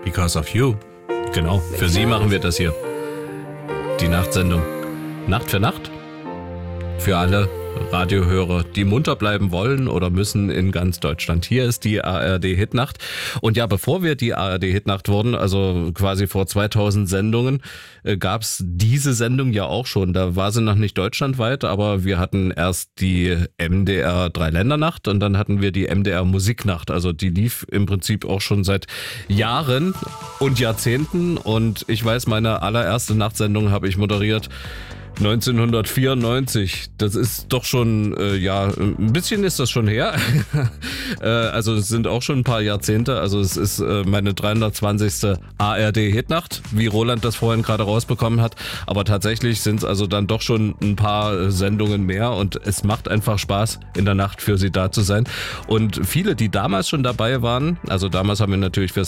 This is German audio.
Because of you. Genau, für Sie machen wir das hier. Die Nachtsendung. Nacht für Nacht. Für alle Radiohörer, die munter bleiben wollen oder müssen in ganz Deutschland. Hier ist die ARD-Hitnacht. Und ja, bevor wir die ARD-Hitnacht wurden, also quasi vor 2000 Sendungen, gab's diese Sendung ja auch schon. Da war sie noch nicht deutschlandweit, aber wir hatten erst die MDR Dreiländernacht und dann hatten wir die MDR Musiknacht. Also die lief im Prinzip auch schon seit Jahren und Jahrzehnten. Und ich weiß, meine allererste Nachtsendung habe ich moderiert 1994, das ist doch schon, ein bisschen ist das schon her. Also es sind auch schon ein paar Jahrzehnte. Also es ist meine 320. ARD-Hitnacht, wie Roland das vorhin gerade rausbekommen hat. Aber tatsächlich sind es also dann doch schon ein paar Sendungen mehr und es macht einfach Spaß, in der Nacht für Sie da zu sein. Und viele, die damals schon dabei waren, also damals haben wir natürlich für